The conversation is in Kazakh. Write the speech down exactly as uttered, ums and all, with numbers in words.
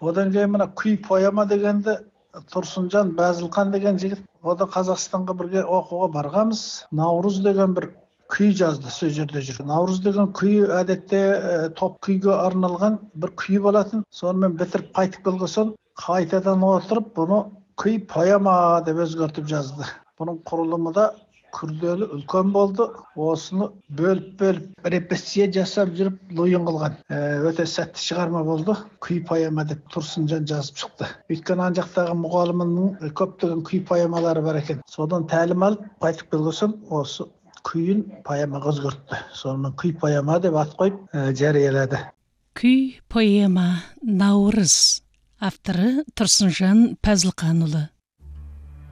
Одан кейін мына күй поэма дегенде Тұрсынжан Бәзілқан деген жігіт, о да Қазақстанға бірге оқуға барғанбыз. Наурыз деген бір күй жазды, сол жерде жүр. Наурыз деген күй әдетте топ күйге арналған бір күй болатын. Сонымен бітіріп қайтып келген соң қайтадан отырып, бұны күй поэма деп өзгертіп жазды. Бұның құрылымы да күрделі үлкен болды. Осыны бөліп-бөліп репетиция жасап жүріп лойын қылған. Өте сәтті шығарма болды. Күй поэма деп Тұрсынжан жазып шықты. Өйткені ан жақтағы мұғалімінің көптеген күй поэмалары бар екен. Содан тәлім алып, қайтып келген соң осы күйін поэмаға өзгертті. Сонымен күй поэма деп ат қойып жариялады. Күй поэма Наурыз. Авторы Тұрсынжан Пәзілқанұлы.